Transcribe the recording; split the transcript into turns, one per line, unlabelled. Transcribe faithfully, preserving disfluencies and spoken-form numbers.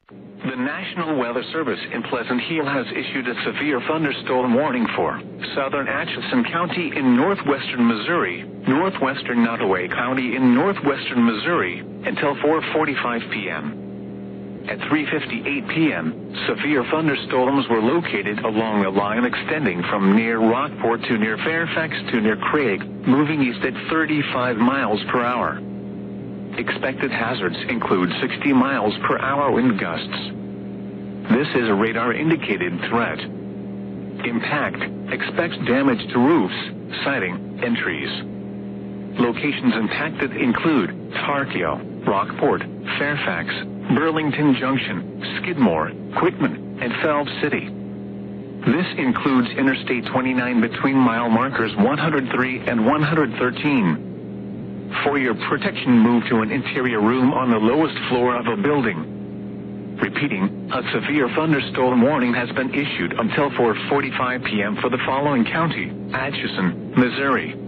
The National Weather Service in Pleasant Hill has issued a severe thunderstorm warning for southern Atchison County in northwestern Missouri, northwestern Nottoway County in northwestern Missouri, until four forty-five p m At three fifty-eight p m, severe thunderstorms were located along the line extending from near Rockport to near Fairfax to near Craig, moving east at thirty-five miles per hour. Expected hazards include sixty miles per hour wind gusts. This is a radar-indicated threat. Impact expects damage to roofs, siding, and trees. Locations impacted include Tarkio, Rockport, Fairfax, Burlington Junction, Skidmore, Quitman, and Falls City. This includes Interstate twenty-nine between mile markers one hundred three and one hundred thirteen. For your protection, move to an interior room on the lowest floor of a building. Repeating, a severe thunderstorm warning has been issued until four forty-five p m for the following county: Atchison, Missouri,